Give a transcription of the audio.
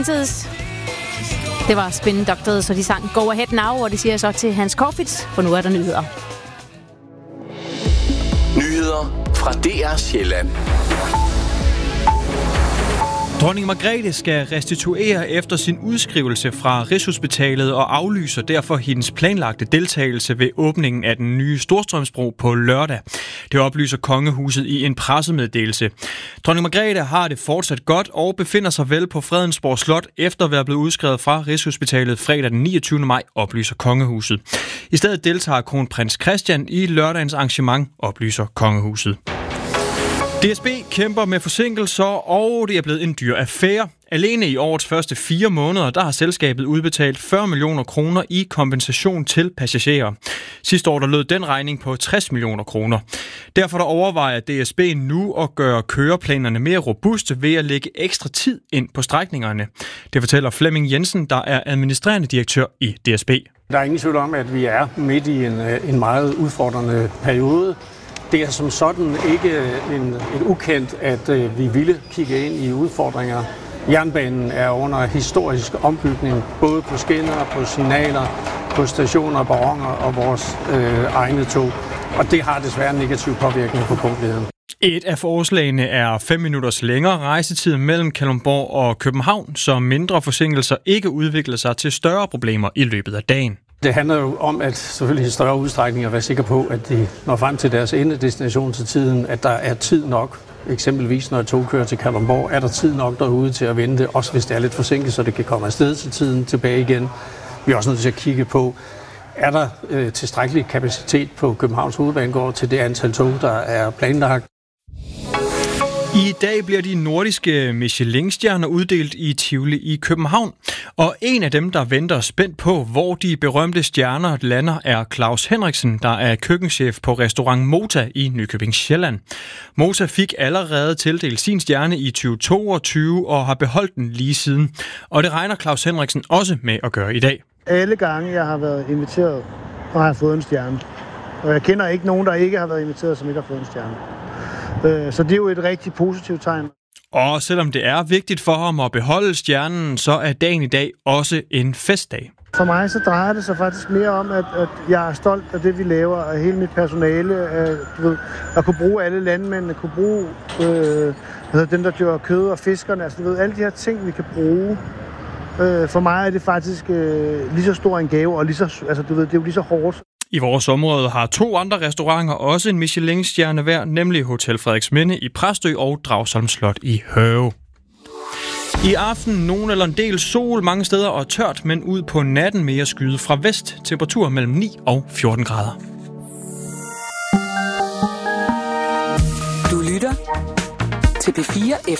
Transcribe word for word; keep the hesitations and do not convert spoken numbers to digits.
Det var Spin Doctors, så de sang Go Ahead Now, og det siger jeg så til Hans Corfitz, for nu er der nyheder. Nyheder fra D R Sjælland. Dronning Margrethe skal restituere efter sin udskrivelse fra Rigshospitalet og aflyser derfor hendes planlagte deltagelse ved åbningen af den nye Storstrømsbro på lørdag. Det oplyser kongehuset i en pressemeddelelse. Dronning Margrethe har det fortsat godt og befinder sig vel på Fredensborg Slot efter at være blevet udskrevet fra Rigshospitalet fredag den niogtyvende maj, oplyser kongehuset. I stedet deltager kronprins Christian i lørdagens arrangement, oplyser kongehuset. D S B kæmper med forsinkelser, og det er blevet en dyr affære. Alene i årets første fire måneder, der har selskabet udbetalt fyrre millioner kroner i kompensation til passagerer. Sidste år der lød den regning på tres millioner kroner. Derfor der overvejer D S B nu at gøre køreplanerne mere robuste ved at lægge ekstra tid ind på strækningerne. Det fortæller Flemming Jensen, der er administrerende direktør i D S B. Der er ingen tvivl om, at vi er midt i en, en meget udfordrende periode. Det er som sådan ikke en, et ukendt, at øh, vi ville kigge ind i udfordringer. Jernbanen er under historisk ombygning, både på skinner, på signaler, på stationer, perroner og vores øh, egne tog. Og det har desværre en negativ påvirkning på punktligheden. Et af forslagene er fem minutters længere rejsetid mellem Kalundborg og København, så mindre forsinkelser ikke udvikler sig til større problemer i løbet af dagen. Det handler jo om, at selvfølgelig i større udstrækning at være sikker på, at de når frem til deres endedestination til tiden, at der er tid nok. Eksempelvis når et tog kører til Kalundborg, er der tid nok derude til at vente, også hvis det er lidt forsinket, så det kan komme afsted til tiden tilbage igen. Vi er også nødt til at kigge på, er der øh, tilstrækkelig kapacitet på Københavns Hovedbanegård til det antal tog, der er planlagt. I dag bliver de nordiske Michelin-stjerner uddelt i Tivoli i København. Og en af dem, der venter spændt på, hvor de berømte stjerner lander, er Claus Henriksen, der er køkkenchef på restaurant Mota i Nykøbing Sjælland. Mota fik allerede tildelt sin stjerne i tyve toogtyve og har beholdt den lige siden. Og det regner Claus Henriksen også med at gøre i dag. Alle gange, jeg har været inviteret, og har fået en stjerne. Og jeg kender ikke nogen, der ikke har været inviteret, som ikke har fået en stjerne. Så det er jo et rigtig positivt tegn. Og selvom det er vigtigt for ham at beholde stjernen, så er dagen i dag også en festdag. For mig så drejer det sig faktisk mere om, at, at jeg er stolt af det, vi laver, af hele mit personale, at, du ved, at kunne bruge alle landmændene, kunne bruge øh, dem, der dyrker kød og fiskerne, altså du ved, alle de her ting, vi kan bruge. Øh, for mig er det faktisk øh, lige så stor en gave, og lige så, altså, du ved, det er jo lige så hårdt. I vores område har to andre restauranter også en Michelin-stjerne hver, nemlig Hotel Frederiksminde i Præstø og Dragsholm Slot i Høve. I aften nogen eller en del sol mange steder og tørt, men ud på natten mere skyde fra vest. Temperatur mellem ni og fjorten grader. Du lytter til P fire